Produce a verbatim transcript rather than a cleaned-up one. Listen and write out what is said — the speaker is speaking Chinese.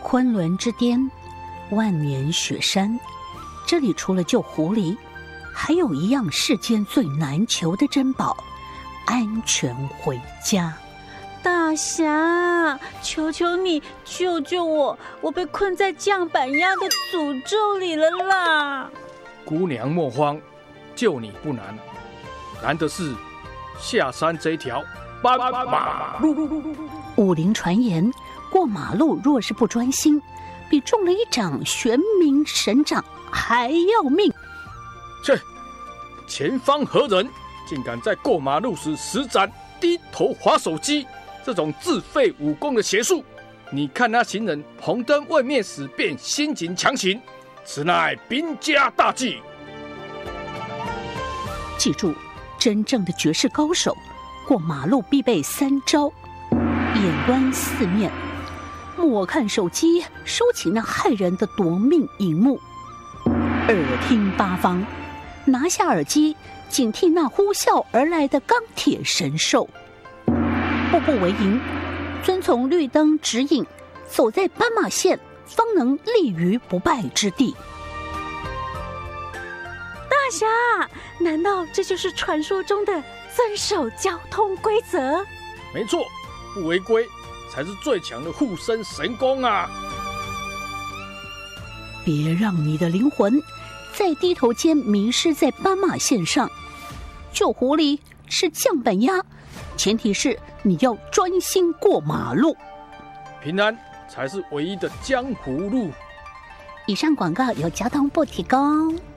昆仑之巅，万年雪山，这里除了救狐狸，还有一样世间最难求的珍宝——安全回家。 大侠，求求你救救我，我被困在降板鸭的诅咒里了啦！ 姑娘莫慌，救你不难，难的是下山这条斑马路。 武林传言，过马路若是不专心，比中了一掌玄冥神掌还要命。 切，前方何人竟敢在过马路时施展低头滑手机这种自废武功的邪术？你看那行人红灯未灭时便心急强行，此乃兵家大忌。 记住，真正的绝世高手过马路必备三招：眼观四面，莫看手机，收起那害人的夺命荧幕；耳听八方，拿下耳机，警惕那呼啸而来的钢铁神兽；步步为营，遵从绿灯指引，走在斑马线，方能立于不败之地。 大侠，难道这就是传说中的遵守交通规则？ 没错，不违规才是最强的护身神功啊！ 别让你的灵魂在低头间迷失在斑马线上。救狐狸是降板鸭，前提是你要专心过马路。 平安才是唯一的江湖路。 以上广告由交通部提供。